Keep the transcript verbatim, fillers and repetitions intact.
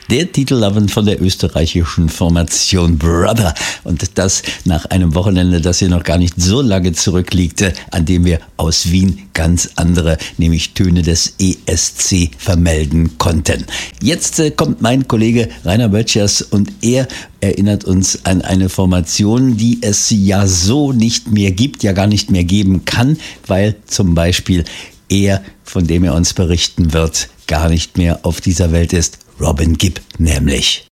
Der Titelabend von der österreichischen Formation Brother. Und das nach einem Wochenende, das hier noch gar nicht so lange zurückliegt, an dem wir aus Wien ganz andere, nämlich Töne des E S C vermelden konnten. Jetzt äh, kommt mein Kollege Rainer Böttchers und er erinnert uns an eine Formation, die es ja so nicht mehr gibt, ja gar nicht mehr geben kann, weil zum Beispiel er, von dem er uns berichten wird, gar nicht mehr auf dieser Welt ist. Robin Gibb nämlich.